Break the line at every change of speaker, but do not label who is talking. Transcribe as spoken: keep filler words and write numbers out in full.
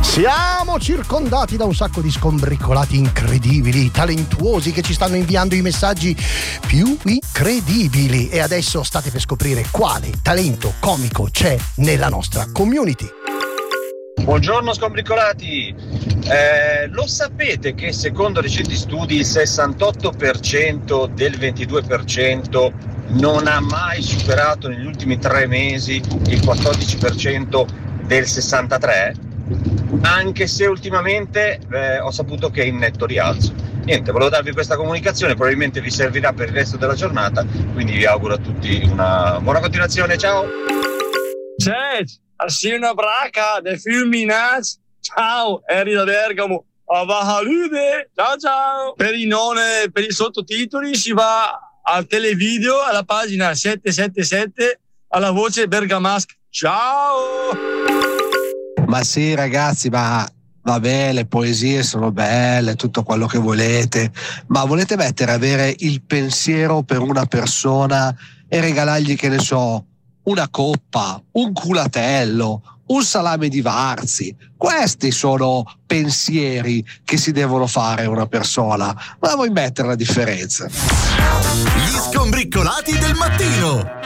Siamo circondati da un sacco di scombricolati incredibili, talentuosi, che ci stanno inviando i messaggi più incredibili. E adesso state per scoprire quale talento comico c'è nella nostra community.
Buongiorno scombricolati, eh, lo sapete che secondo recenti studi il sessantotto per cento del ventidue per cento non ha mai superato negli ultimi tre mesi il quattordici per cento del sessantatré per cento? Anche se ultimamente eh, ho saputo che è in netto rialzo. Niente, volevo darvi questa comunicazione, probabilmente vi servirà per il resto della giornata, quindi vi auguro a tutti una buona continuazione, ciao!
C'è, assi una braca dei Fulminati, ciao, eri da Bergamo, a Vahalude, ciao ciao! Per i, non, per i sottotitoli si va al televideo, alla pagina settecentosettantasette, alla voce bergamasca, ciao!
Ma sì ragazzi, ma vabbè, le poesie sono belle, tutto quello che volete, ma volete mettere, avere il pensiero per una persona e regalargli, che ne so, una coppa, un culatello, un salame di Varzi? Questi sono pensieri che si devono fare a una persona, ma vuoi mettere la differenza?
Gli scombriccolati del mattino.